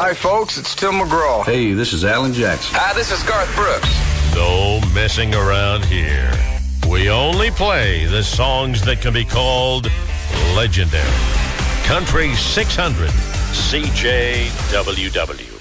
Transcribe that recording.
Hi, folks. It's Tim McGraw. Hey, this is Alan Jackson. Hi, this is Garth Brooks. No messing around here. We only play the songs that can be called legendary. Country 600, CJWW.